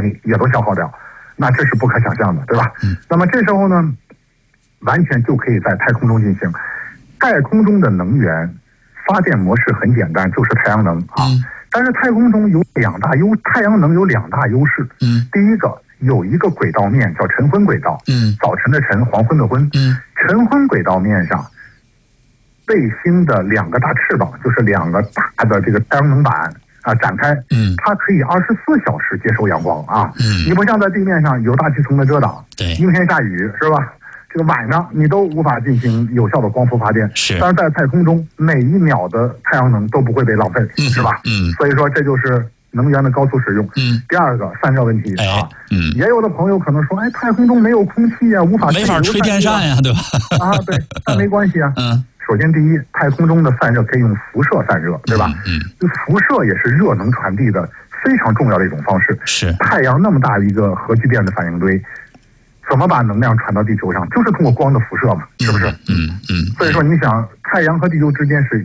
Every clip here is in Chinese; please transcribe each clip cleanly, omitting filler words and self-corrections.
力也都消耗掉，那这是不可想象的，对吧？那么这时候呢，完全就可以在太空中进行。太空中的能源发电模式很简单，就是太阳能啊。但是太空中太阳能有两大优势。第一个有一个轨道面叫晨昏轨道，早晨的晨，黄昏的昏。晨昏轨道面上，卫星的两个大翅膀，就是两个大的这个太阳能板啊展开，它可以24小时接收阳光啊。你不像在地面上有大气层的遮挡，阴天下雨是吧？这个晚上你都无法进行有效的光伏发电，但是在太空中每一秒的太阳能都不会被浪费，是吧？所以说这就是能源的高速使用。第二个散热问题啊，也有的朋友可能说，太空中没有空气啊， 没法吹电扇呀，对吧？ 啊，对，但没关系啊。首先第一，太空中的散热可以用辐射散热，对吧？辐射也是热能传递的非常重要的一种方式。 是太阳那么大的一个核聚变的反应堆，怎么把能量传到地球上？就是通过光的辐射嘛，是不是？所以说，你想，太阳和地球之间是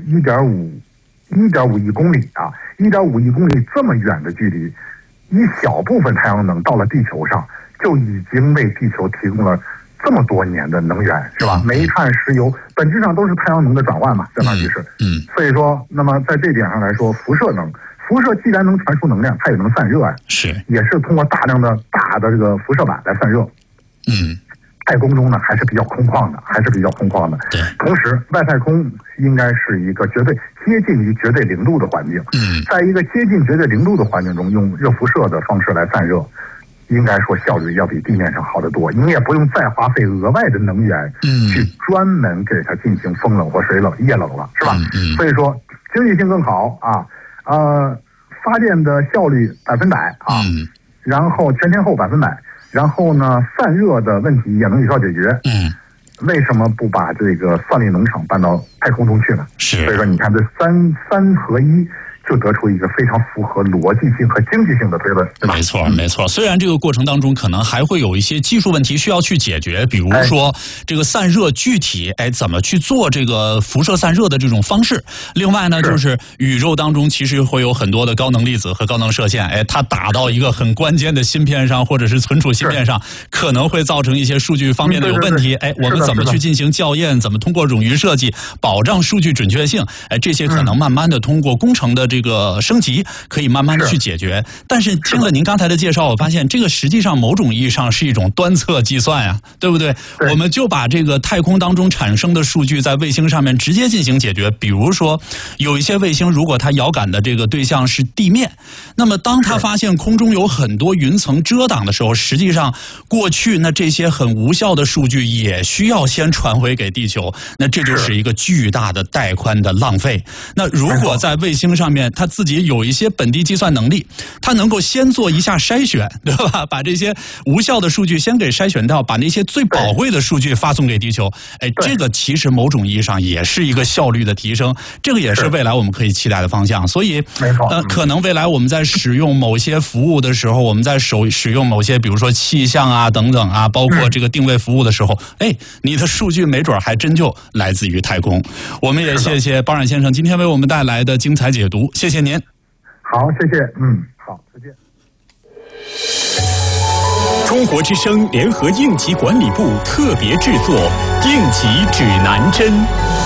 1.5亿公里啊，1.5亿公里这么远的距离，一小部分太阳能到了地球上，就已经为地球提供了这么多年的能源，是吧？煤炭、石油本质上都是太阳能的转换嘛，相当于是。所以说，那么在这点上来说，辐射既然能传输能量，它也能散热呀。也是通过大量的大的这个辐射板来散热。太空中呢还是比较空旷的，同时外太空应该是一个接近于绝对零度的环境。在一个接近绝对零度的环境中，用热辐射的方式来散热，应该说效率要比地面上好得多。你也不用再花费额外的能源去专门给它进行风冷或水冷、液冷了，是吧？所以说经济性更好啊，发电的效率100%啊，然后全天候100%。然后呢，散热的问题也能有效解决。为什么不把这个算力农场搬到太空中去呢？所以说，你看这三合一，就得出一个非常符合逻辑性和经济性的推论，对吧？ 没错。虽然这个过程当中可能还会有一些技术问题需要去解决，比如说这个散热具体怎么去做这个辐射散热的这种方式。另外呢，就是宇宙当中其实会有很多的高能粒子和高能射线，它打到一个很关键的芯片上或者是存储芯片上，可能会造成一些数据方面的有问题。我们怎么去进行校验？怎么通过冗余设计保障数据准确性？这些可能慢慢的通过工程的这个升级可以慢慢的去解决。但是听了您刚才的介绍，我发现这个实际上某种意义上是一种端侧计算呀，对不对？我们就把这个太空当中产生的数据在卫星上面直接进行解决。比如说有一些卫星如果它遥感的这个对象是地面，那么当它发现空中有很多云层遮挡的时候，实际上过去那这些很无效的数据也需要先传回给地球，那这就是一个巨大的带宽的浪费。那如果在卫星上面它自己有一些本地计算能力，它能够先做一下筛选，对吧？把这些无效的数据先给筛选掉，把那些最宝贵的数据发送给地球。这个其实某种意义上也是一个效率的提升，这个也是未来我们可以期待的方向。所以可能未来我们在使用某些服务的时候，我们在使用某些比如说气象啊等等啊，包括这个定位服务的时候，你的数据没准还真就来自于太空。我们也谢谢包冉先生今天为我们带来的精彩解读，谢谢您。 好，谢谢。好，再见。 中国之声联合应急管理部特别制作《应急指南针》。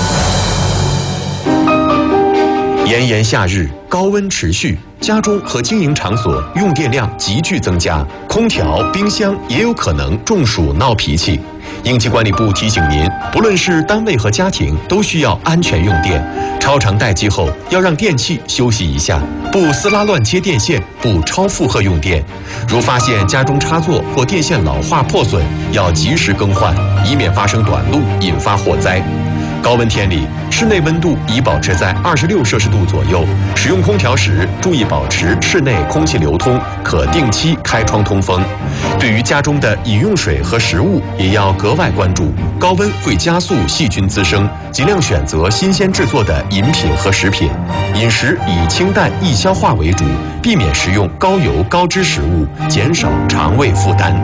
炎炎夏日，高温持续，家中和经营场所用电量急剧增加，空调、冰箱也有可能中暑闹脾气。应急管理部提醒您，不论是单位和家庭，都需要安全用电。超长待机后，要让电器休息一下，不撕拉乱接电线，不超负荷用电。如发现家中插座或电线老化破损，要及时更换，以免发生短路，引发火灾。高温天里，室内温度宜保持在26摄氏度左右。使用空调时，注意保持室内空气流通，可定期开窗通风。对于家中的饮用水和食物，也要格外关注，高温会加速细菌滋生，尽量选择新鲜制作的饮品和食品。饮食以清淡易消化为主，避免食用高油高脂食物，减少肠胃负担。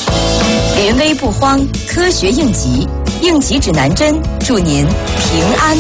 临危不慌，科学应急，应急指南针，祝您平安